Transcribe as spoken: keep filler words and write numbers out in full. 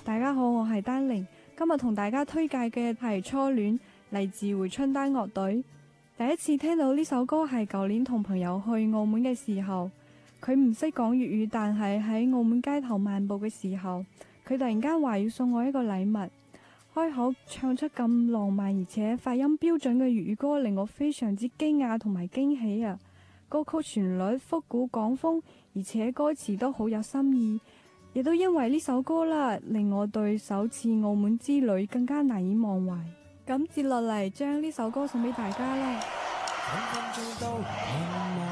大家好，我係丹玲，今日同大家推介嘅係初戀，嚟自回春丹樂隊。第一次聽到呢首歌係舊年同朋友去澳門嘅時候，佢唔識講粵語，但係喺澳門街頭漫步嘅時候，佢突然間話要送我一個禮物，開口唱出咁浪漫而且發音標準嘅粵語歌，令我非常之驚訝同埋驚喜啊！歌曲旋律復古廣風，而且歌詞都好有心意。亦都因為呢首歌啦，令我對首次澳門之旅更加難以忘懷。咁接落嚟將呢首歌送俾大家啦。 分分鐘都盼望